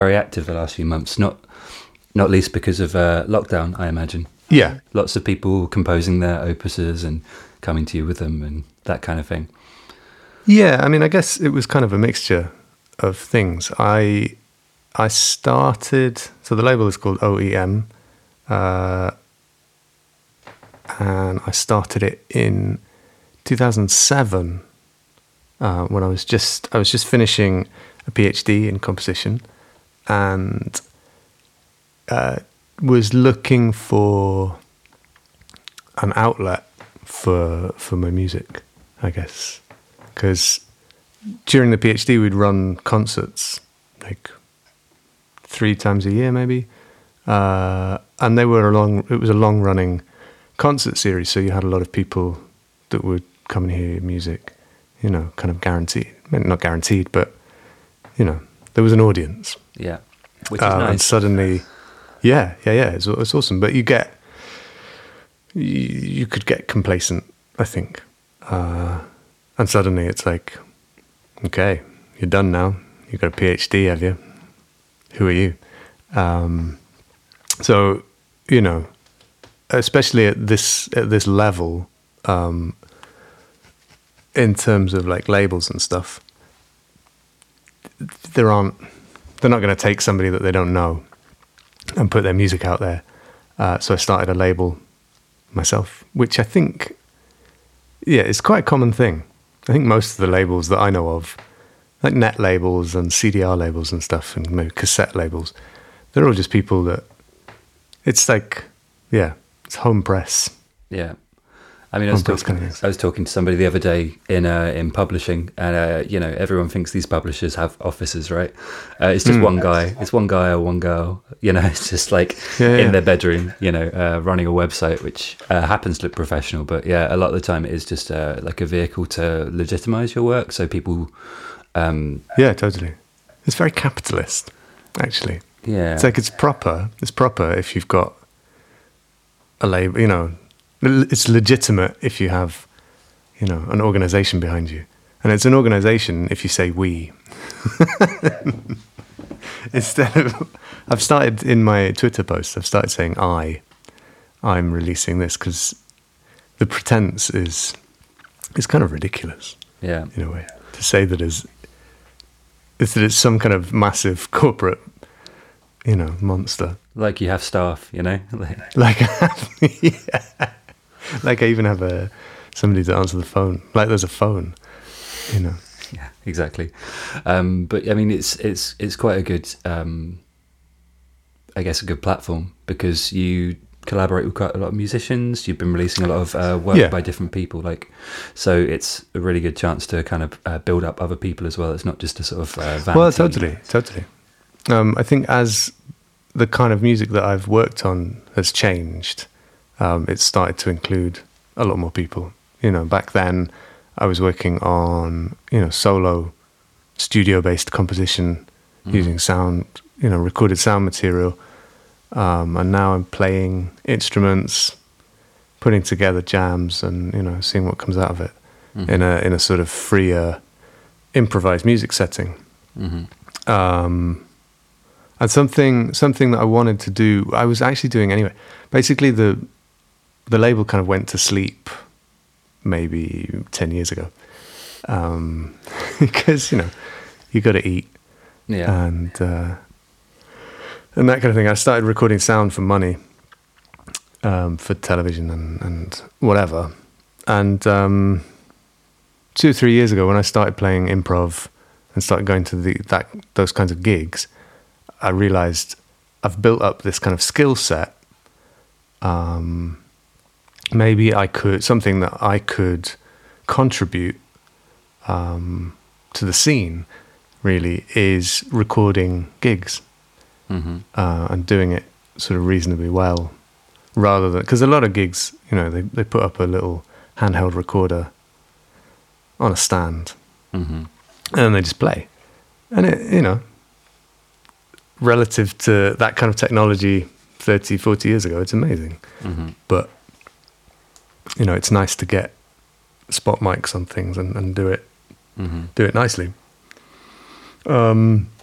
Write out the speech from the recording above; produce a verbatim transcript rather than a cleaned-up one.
very active the last few months, not not least because of uh, lockdown, I imagine. Yeah. Lots of people composing their opuses and coming to you with them and that kind of thing. Yeah, I mean, I guess it was kind of a mixture of things. I I started, so the label is called O E M, uh, and I started it in two thousand seven uh, when I was just I was just finishing a PhD in composition, and uh, was looking for an outlet for for my music, I guess, because during the PhD we'd run concerts like three times a year maybe, uh, and they were a long. It was a long running concert series, so you had a lot of people that would come and hear your music, you know, kind of guaranteed, not guaranteed, but you know, there was an audience. Yeah, which is uh, nice. And suddenly, yeah, yeah, yeah, it's, it's awesome. But you get, you, you could get complacent, I think, uh, and suddenly it's like, okay, you're done now. You've got a PhD, have you? Who are you? Um, so, you know, especially at this at this level, um, in terms of like labels and stuff, there aren't. They're not going to take somebody that they don't know and put their music out there. Uh, so I started a label myself, which I think, yeah, it's quite a common thing. I think most of the labels that I know of, like net labels and C D R labels and stuff, and maybe cassette labels, they're all just people that, it's like, yeah, it's home press. Yeah. I mean, I was, talking, kind of I was talking to somebody the other day in uh, in publishing, and uh, you know, everyone thinks these publishers have offices, right? Uh, it's just mm. one guy. It's one guy or one girl. You know, it's just like yeah, in yeah. their bedroom. You know, uh, running a website, which uh, happens to look professional, but yeah, a lot of the time it is just uh, like a vehicle to legitimize your work. So people, um, yeah, totally. It's very capitalist, actually. Yeah, it's like it's proper. It's proper if you've got a label. You know. It's legitimate if you have, you know, an organization behind you. And it's an organization if you say we. Instead of, I've started in my Twitter posts, I've started saying I, I'm releasing this, because the pretense is, is kind of ridiculous. Yeah. In a way. To say that is, is that it's some kind of massive corporate, you know, monster. Like you have staff, you know? Like, yeah. Like I even have a somebody to answer the phone. Like there's a phone, you know. Yeah, exactly. Um, but I mean, it's it's it's quite a good, um, I guess, a good platform, because you collaborate with quite a lot of musicians. You've been releasing a lot of uh, work yeah. by different people, like, so it's a really good chance to kind of uh, build up other people as well. It's not just a sort of uh, vanity. Well, totally, totally. Um, I think as the kind of music that I've worked on has changed. Um, it's started to include a lot more people. You know, back then I was working on, you know, solo studio-based composition mm. using sound, you know, recorded sound material. Um, and now I'm playing instruments, putting together jams and, you know, seeing what comes out of it mm. in a in a sort of freer, improvised music setting. Mm-hmm. Um, and something something that I wanted to do, I was actually doing anyway. Basically, the the label kind of went to sleep maybe ten years ago, um, because, you know, you got to eat, yeah, and uh, and that kind of thing. I started recording sound for money, um, for television and, and whatever. And um, two or three years ago, when I started playing improv and started going to the that those kinds of gigs, I realized I've built up this kind of skill set. Um, maybe I could, something that I could contribute um, to the scene, really, is recording gigs mm-hmm. uh, and doing it sort of reasonably well, rather than, because a lot of gigs, you know, they, they put up a little handheld recorder on a stand mm-hmm. and then they just play. And it, you know, relative to that kind of technology thirty, forty years ago, it's amazing. Mm-hmm. But, you know, it's nice to get spot mics on things and, and do it mm-hmm. do it nicely. Um,